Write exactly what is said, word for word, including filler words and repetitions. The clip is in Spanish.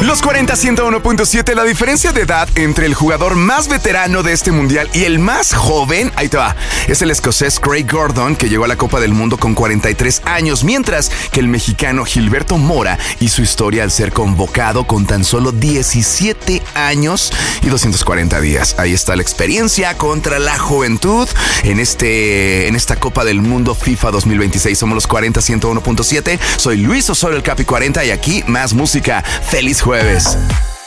Los cuarenta ciento uno punto siete, la diferencia de edad entre el jugador más veterano de este mundial y el más joven, ahí te va, es el escocés Craig Gordon, que llegó a la Copa del Mundo con cuarenta y tres años, mientras que el mexicano Gilberto Mora hizo historia al ser convocado con tan solo diecisiete años y doscientos cuarenta días. Ahí está la experiencia contra la juventud en, este, en esta Copa del Mundo FIFA dos mil veintiséis. Somos los cuarenta ciento uno punto siete. Soy Luis Osorio, el Capi cuarenta, y aquí más música. ¡Feliz jueves!